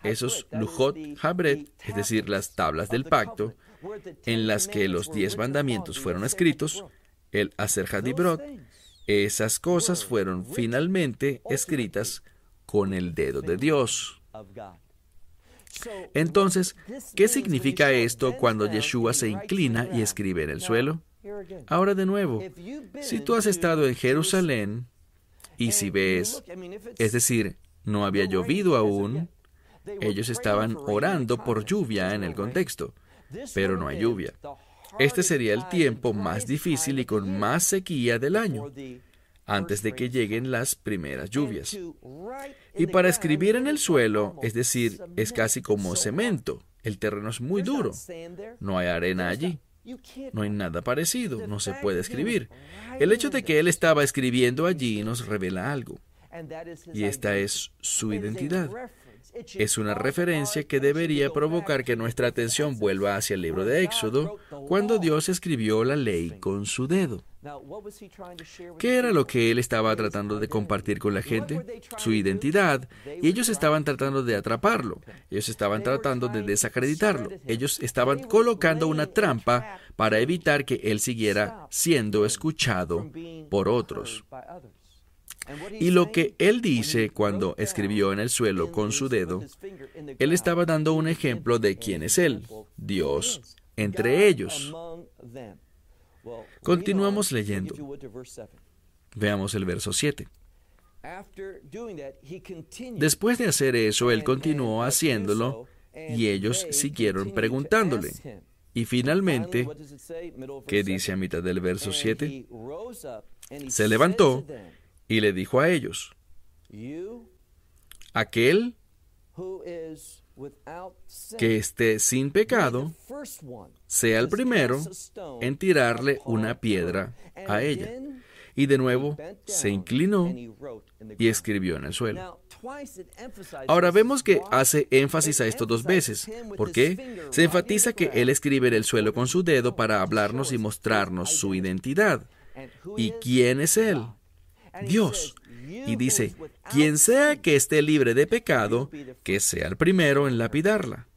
esos Lujot Habret, es decir, las tablas del pacto, en las que los 10 mandamientos fueron escritos, el Aser Hadibrot, esas cosas fueron finalmente escritas con el dedo de Dios. Entonces, ¿qué significa esto cuando Yeshua se inclina y escribe en el suelo? Ahora de nuevo, si tú has estado en Jerusalén, y si ves, es decir, no había llovido aún, ellos estaban orando por lluvia en el contexto, pero no hay lluvia. Este sería el tiempo más difícil y con más sequía del año, antes de que lleguen las primeras lluvias. Y para escribir en el suelo, es decir, es casi como cemento. El terreno es muy duro. No hay arena allí. No hay nada parecido. No se puede escribir. El hecho de que él estaba escribiendo allí nos revela algo. Y esta es su identidad. Es una referencia que debería provocar que nuestra atención vuelva hacia el libro de Éxodo, cuando Dios escribió la ley con su dedo. ¿Qué era lo que él estaba tratando de compartir con la gente? Su identidad. Y ellos estaban tratando de atraparlo. Ellos estaban tratando de desacreditarlo. Ellos estaban colocando una trampa para evitar que él siguiera siendo escuchado por otros. Y lo que él dice cuando escribió en el suelo con su dedo, él estaba dando un ejemplo de quién es él, Dios, entre ellos. Continuamos leyendo. Veamos el verso 7. Después de hacer eso, él continuó haciéndolo y ellos siguieron preguntándole. Y finalmente, ¿qué dice a mitad del verso 7? Se levantó y le dijo a ellos, aquel que esté sin pecado, sea el primero en tirarle una piedra a ella. Y de nuevo se inclinó y escribió en el suelo. Ahora vemos que hace énfasis a esto 2 veces. ¿Por qué? Se enfatiza que él escribe en el suelo con su dedo para hablarnos y mostrarnos su identidad. ¿Y quién es él? Dios. Y dice, quien sea que esté libre de pecado, que sea el primero en lapidarla.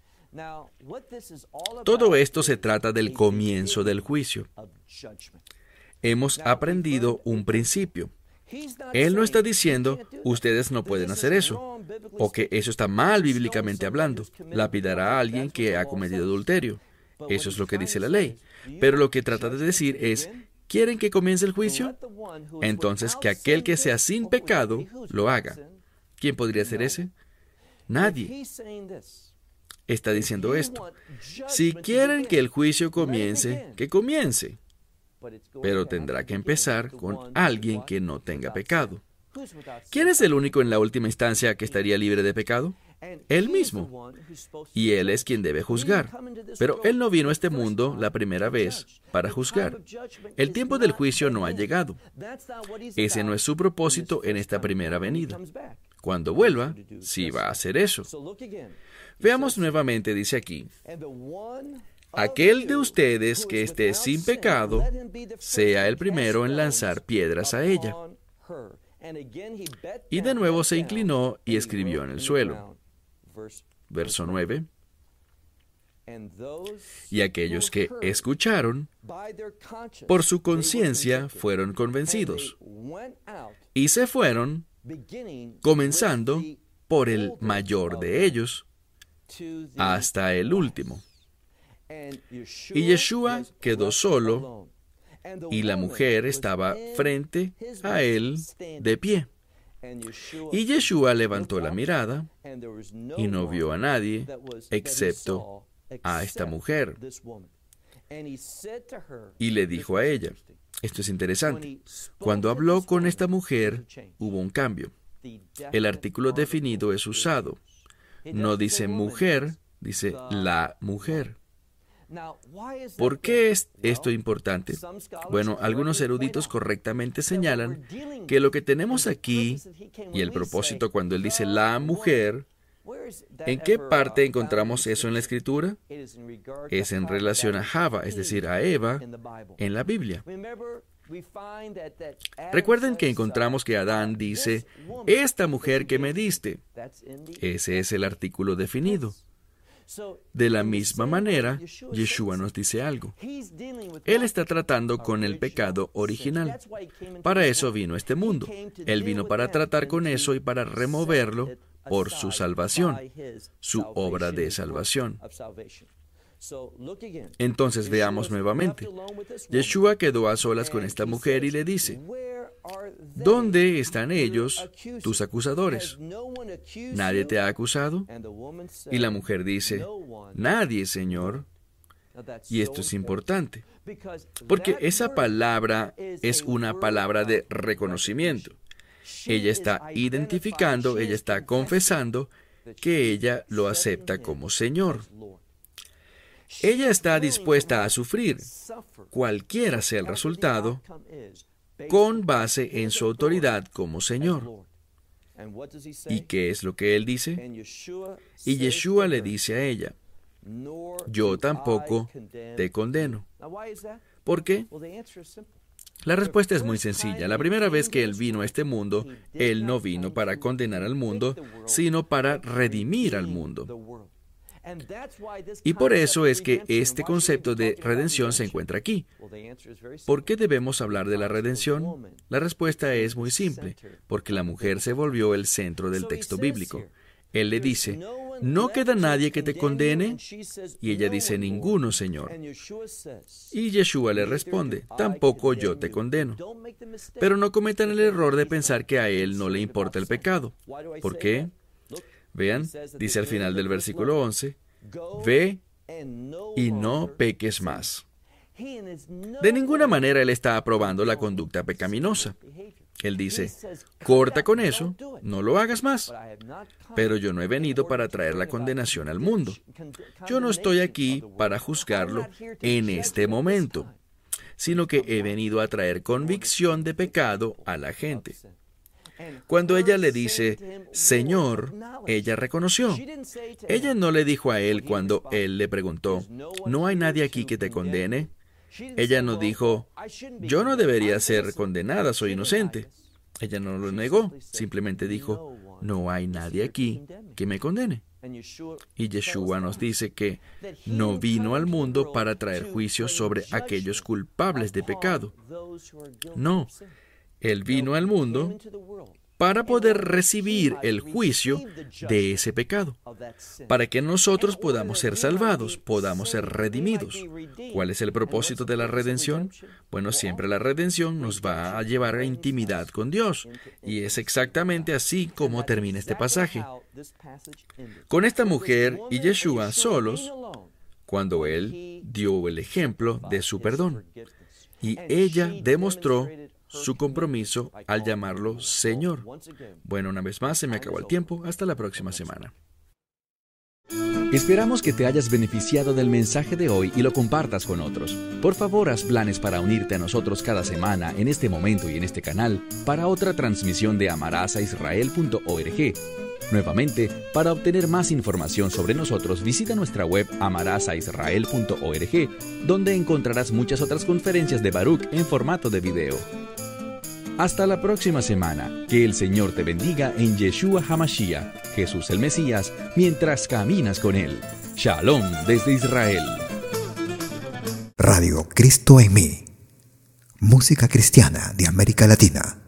Todo esto se trata del comienzo del juicio. Hemos aprendido un principio. Él no está diciendo, ustedes no pueden hacer eso, o que eso está mal bíblicamente hablando. Lapidar a alguien que ha cometido adulterio. Eso es lo que dice la ley. Pero lo que trata de decir es, ¿quieren que comience el juicio? Entonces, que aquel que sea sin pecado lo haga. ¿Quién podría ser ese? Nadie. Está diciendo esto. Si quieren que el juicio comience, que comience. Pero tendrá que empezar con alguien que no tenga pecado. ¿Quién es el único en la última instancia que estaría libre de pecado? Él mismo. Y Él es quien debe juzgar. Pero Él no vino a este mundo la primera vez para juzgar. El tiempo del juicio no ha llegado. Ese no es su propósito en esta primera venida. Cuando vuelva, sí va a hacer eso. Veamos nuevamente, dice aquí, aquel de ustedes que esté sin pecado, sea el primero en lanzar piedras a ella. Y de nuevo se inclinó y escribió en el suelo. Verso 9. Y aquellos que escucharon, por su conciencia fueron convencidos, y se fueron, comenzando por el mayor de ellos, hasta el último. Y Yeshua quedó solo, y la mujer estaba frente a él de pie. Y Yeshua levantó la mirada y no vio a nadie excepto a esta mujer. Y le dijo a ella, esto es interesante, cuando habló con esta mujer hubo un cambio. El artículo definido es usado. No dice mujer, dice la mujer. ¿Por qué es esto importante? Bueno, algunos eruditos correctamente señalan que lo que tenemos aquí, y el propósito cuando él dice la mujer, ¿en qué parte encontramos eso en la Escritura? Es en relación a Java, es decir, a Eva, en la Biblia. Recuerden que encontramos que Adán dice, esta mujer que me diste. Ese es el artículo definido. De la misma manera, Yeshua nos dice algo. Él está tratando con el pecado original. Para eso vino a este mundo. Él vino para tratar con eso y para removerlo por su salvación, su obra de salvación. Entonces veamos nuevamente. Yeshua quedó a solas con esta mujer y le dice, ¿dónde están ellos, tus acusadores? ¿Nadie te ha acusado? Y la mujer dice, nadie, Señor. Y esto es importante, porque esa palabra es una palabra de reconocimiento. Ella está identificando, ella está confesando que ella lo acepta como Señor. Ella está dispuesta a sufrir, cualquiera sea el resultado, con base en su autoridad como Señor. ¿Y qué es lo que él dice? Y Yeshua le dice a ella, yo tampoco te condeno. ¿Por qué? La respuesta es muy sencilla. La primera vez que Él vino a este mundo, Él no vino para condenar al mundo, sino para redimir al mundo. Y por eso es que este concepto de redención se encuentra aquí. ¿Por qué debemos hablar de la redención? La respuesta es muy simple, porque la mujer se volvió el centro del texto bíblico. Él le dice, ¿no queda nadie que te condene? Y ella dice, ninguno, Señor. Y Yeshua le responde, tampoco yo te condeno. Pero no cometan el error de pensar que a Él no le importa el pecado. ¿Por qué? Vean, dice al final del versículo 11, ve y no peques más. De ninguna manera Él está aprobando la conducta pecaminosa. Él dice, corta con eso, no lo hagas más. Pero yo no he venido para traer la condenación al mundo. Yo no estoy aquí para juzgarlo en este momento, sino que he venido a traer convicción de pecado a la gente. Cuando ella le dice, Señor, ella reconoció. Ella no le dijo a Él cuando Él le preguntó, ¿no hay nadie aquí que te condene? Ella no dijo, yo no debería ser condenada, soy inocente. Ella no lo negó, simplemente dijo, no hay nadie aquí que me condene. Y Yeshua nos dice que no vino al mundo para traer juicio sobre aquellos culpables de pecado. No, Él vino al mundo para poder recibir el juicio de ese pecado, para que nosotros podamos ser salvados, podamos ser redimidos. ¿Cuál es el propósito de la redención? Bueno, siempre la redención nos va a llevar a intimidad con Dios, y es exactamente así como termina este pasaje. Con esta mujer y Yeshua solos, cuando Él dio el ejemplo de su perdón, y ella demostró su compromiso al llamarlo Señor. Bueno, una vez más, se me acabó el tiempo. Hasta la próxima semana. Esperamos que te hayas beneficiado del mensaje de hoy y lo compartas con otros. Por favor, haz planes para unirte a nosotros cada semana en este momento y en este canal para otra transmisión de amarazaisrael.org. Nuevamente, para obtener más información sobre nosotros, visita nuestra web amarazaisrael.org, donde encontrarás muchas otras conferencias de Baruch en formato de video. Hasta la próxima semana. Que el Señor te bendiga en Yeshua HaMashiach, Jesús el Mesías, mientras caminas con Él. Shalom desde Israel. Radio Cristo en mí. Música cristiana de América Latina.